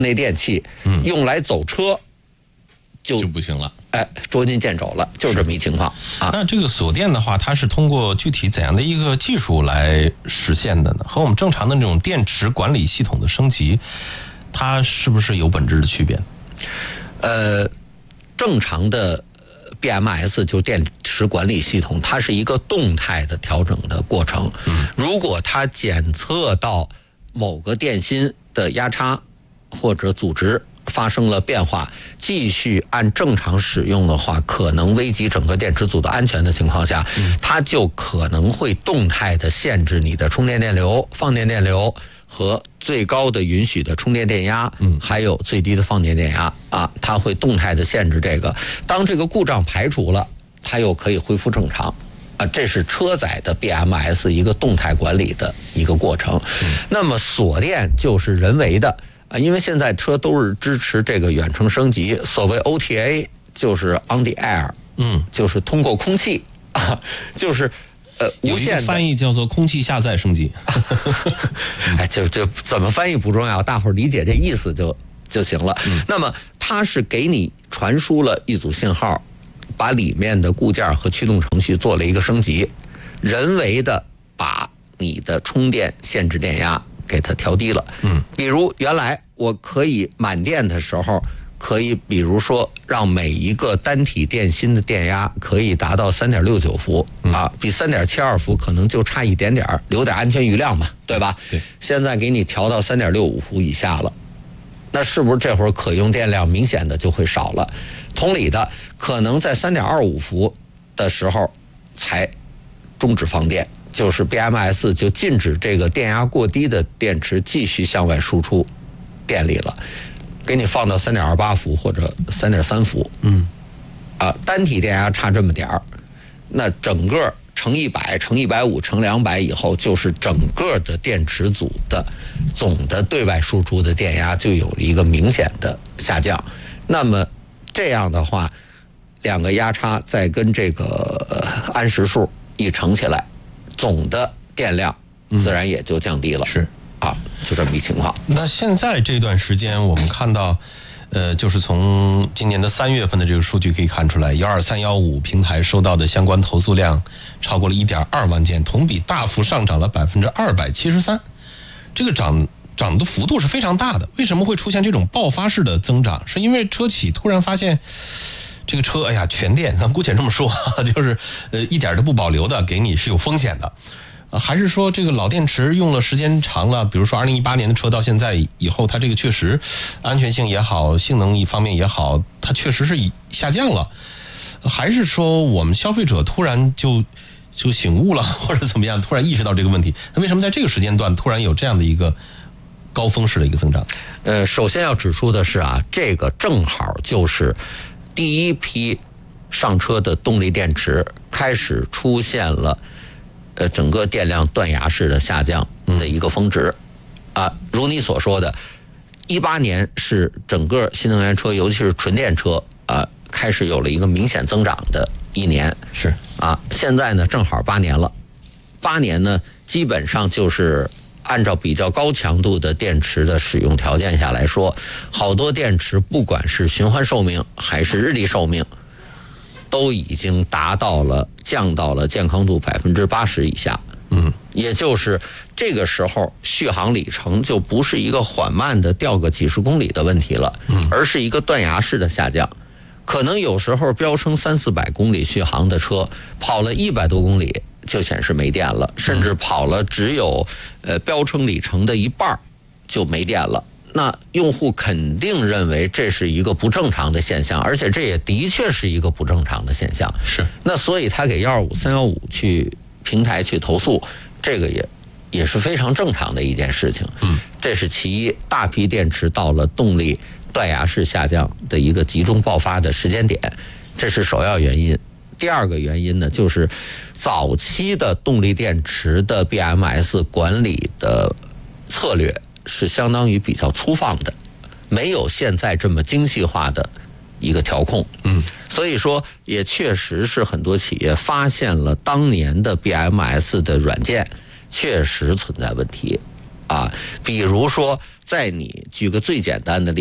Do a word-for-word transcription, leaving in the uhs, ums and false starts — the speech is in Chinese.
内电器，嗯，用来走车就就不行了。 哎，捉襟见肘了，就是这么一情况啊。 那这个锁电的话，它是通过具体怎样的一个技术来实现的呢？和我们正常的那种电池管理系统的升级，它是不是有本质的区别？ 呃，正常的 B M S 就电池管理系统，它是一个动态的调整的过程。嗯，如果它检测到某个电芯的压差或者阻值发生了变化，继续按正常使用的话，可能危及整个电池组的安全的情况下，它就可能会动态的限制你的充电电流、放电电流和最高的允许的充电电压，还有最低的放电电压啊，它会动态的限制这个。当这个故障排除了，它又可以恢复正常。啊，这是车载的 B M S 一个动态管理的一个过程。那么锁电就是人为的。啊，因为现在车都是支持这个远程升级，所谓 O T A 就是 on the air， 嗯，就是通过空气啊，就是呃无线的。 有一个翻译叫做空气下载升级。 哎，就就怎么翻译不重要，大伙儿理解这意思就就行了。嗯、那么它是给你传输了一组信号，把里面的固件和驱动程序做了一个升级，人为的把你的充电限制电压给它调低了。嗯，比如原来我可以满电的时候，可以比如说让每一个单体电芯的电压可以达到 三点六九 伏、嗯、啊，比 三点七二 伏可能就差一点点，留点安全余量嘛，对吧？对。现在给你调到 三点六五 伏以下了，那是不是这会儿可用电量明显的就会少了？同理的，可能在 三点二五 伏的时候才终止放电，就是 B M S 就禁止这个电压过低的电池继续向外输出电力了，给你放到 三点二八 伏或者 三点三 伏。嗯，啊，单体电压差这么点儿，那整个乘一百乘一百五乘两百以后，就是整个的电池组的总的对外输出的电压就有了一个明显的下降。那么这样的话，两个压差再跟这个安时数一乘起来，总的电量自然也就降低了。嗯、是啊，就这么一情况。 那现在这段时间我们看到，呃，就是从今年的三月份的这个数据可以看出来，一二三一五平台收到的相关投诉量超过了 一点二万件，同比大幅上涨了百分之二百七十三，这个涨涨的幅度是非常大的。为什么会出现这种爆发式的增长？是因为车企突然发现这个车，哎呀，全电，咱姑且这么说，就是呃一点都不保留的给你是有风险的。还是说这个老电池用了时间长了，比如说二零一八年的车到现在以后，它这个确实安全性也好，性能一方面也好，它确实是下降了。还是说我们消费者突然就就醒悟了，或者怎么样，突然意识到这个问题？那为什么在这个时间段突然有这样的一个高峰式的一个增长？ 呃，首先要指出的是啊，这个正好就是第一批上车的动力电池开始出现了呃，整个电量断崖式的下降的一个峰值，啊，如你所说的，一八年是整个新能源车，尤其是纯电车啊，开始有了一个明显增长的一年。 是啊，现在呢正好八年了，八年呢基本上就是按照比较高强度的电池的使用条件下来说，好多电池不管是循环寿命还是日历寿命，都已经达到了降到了健康度百分之八十以下。嗯，也就是这个时候续航里程就不是一个缓慢的掉个几十公里的问题了，嗯，而是一个断崖式的下降。可能有时候标称三四百公里续航的车，跑了一百多公里就显示没电了，甚至跑了只有呃标称里程的一半就没电了。那用户肯定认为这是一个不正常的现象，而且这也的确是一个不正常的现象。 是， 那所以他给一二五三一五去平台去投诉，这个也也是非常正常的一件事情。嗯，这是其一，大批电池到了动力断崖式下降的一个集中爆发的时间点，这是首要原因。第二个原因呢，就是早期的动力电池的 B M S 管理的策略是相当于比较粗放的，没有现在这么精细化的一个调控。嗯，所以说也确实是很多企业发现了当年的 B M S 的软件确实存在问题啊，比如说，在你举个最简单的例子。